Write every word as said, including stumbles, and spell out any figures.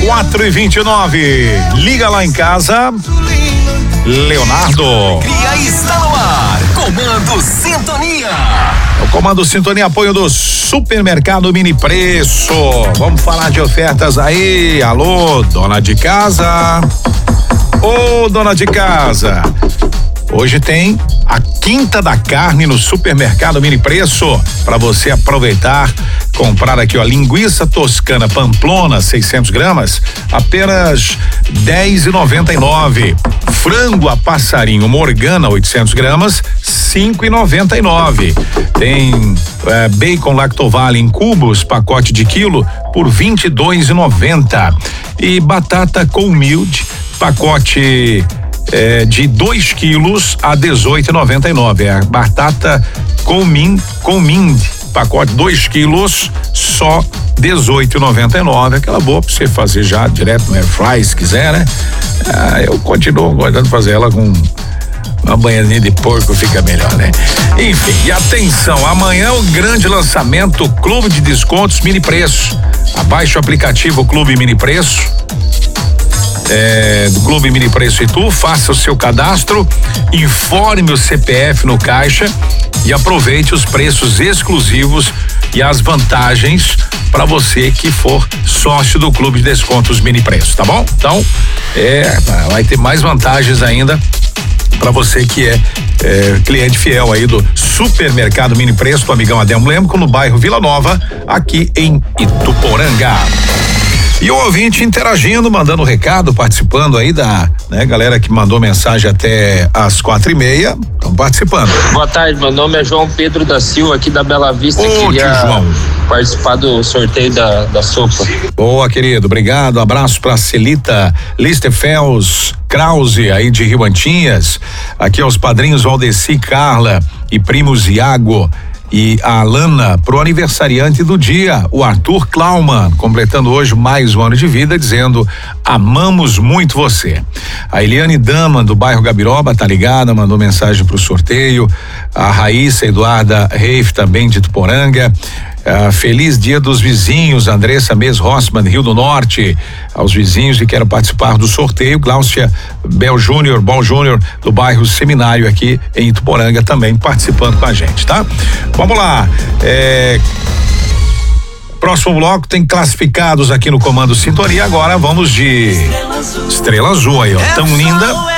quatro e vinte e nove. Liga lá em casa. Leonardo. E aí está no ar. Comando Sintonia. O Comando Sintonia, apoio do Supermercado Mini Preço. Vamos falar de ofertas aí. Alô, dona de casa. Ô, dona de casa. Hoje tem a Quinta da Carne no Supermercado Mini Preço, para você aproveitar, comprar aqui, ó, linguiça toscana Pamplona seiscentos gramas, apenas dez e noventa e nove. Frango a passarinho Morgana oitocentos gramas, cinco e noventa e nove. Tem é, bacon Lactovale em cubos, pacote de quilo, por vinte e dois e noventa. E batata Cold, pacote É, de dois quilos a dezoito e noventa e nove. É a batata Comind, Comind, pacote dois quilos, só dezoito e noventa e nove. Aquela boa pra você fazer já direto no air fry, se quiser, né? Ah, eu continuo gostando de fazer ela com uma banhazinha de porco, fica melhor, né? Enfim, e atenção, amanhã o grande lançamento Clube de Descontos Mini Preço. Abaixe o aplicativo Clube Mini Preço. É, do Clube Mini Preço Itu, faça o seu cadastro, informe o C P F no caixa e aproveite os preços exclusivos e as vantagens para você que for sócio do Clube de Descontos Mini Preço, tá bom? Então, é, vai ter mais vantagens ainda para você que é, é cliente fiel aí do Supermercado Mini Preço, do amigão Adelmo Lemco, no bairro Vila Nova, aqui em Ituporanga. E o ouvinte interagindo, mandando recado, participando aí da, né, galera que mandou mensagem até às quatro e meia, estão participando. Boa tarde, meu nome é João Pedro da Silva, aqui da Bela Vista. Ô, queria que João. participar do sorteio da, da sopa. Boa, querido, obrigado, abraço pra Celita Listefels Krause, aí de Rio Antinhas, aqui aos padrinhos Valdeci, Carla e primos Iago e a Alana, pro aniversariante do dia, o Arthur Klauman, completando hoje mais um ano de vida, dizendo: amamos muito você. A Eliane Dama, do bairro Gabiroba, tá ligada, mandou mensagem pro sorteio. A Raíssa Eduarda Reif, também de Tuporanga. Uh, feliz dia dos vizinhos, Andressa Mes Rossmann, Rio do Norte, aos vizinhos que querem participar do sorteio. Glaucia Bel Júnior, Bal Júnior, do bairro Seminário, aqui em Ituporanga, também participando com a gente, tá? Vamos lá. É... Próximo bloco tem classificados aqui no Comando Sintonia. Agora vamos de Estrela Azul aí, ó. Tão linda.